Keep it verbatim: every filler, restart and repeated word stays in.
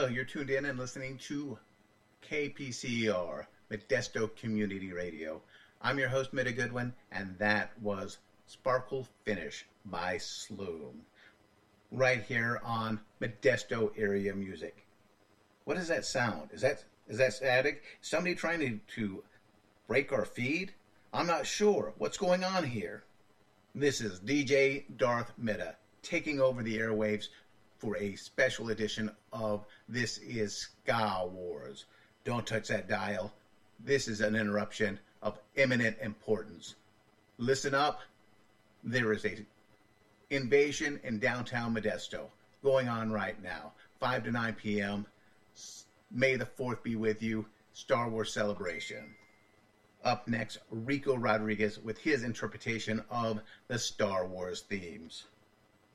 Hello, you're tuned in and listening to K P C R, Modesto Community Radio. I'm your host, Mida Goodwin, and that was Sparkle Finish by Sloom, right here on Modesto Area Music. What does that sound? Is that is that static? Somebody trying to, to break our feed? I'm not sure. What's going on here? This is D J Darth Mida taking over the airwaves for a special edition of This Is Ska Wars. Don't touch that dial. This is an interruption of imminent importance. Listen up. There is a invasion in downtown Modesto going on right now. five to nine p.m. May the fourth be with you. Star Wars celebration. Up next, Rico Rodriguez with his interpretation of the Star Wars themes.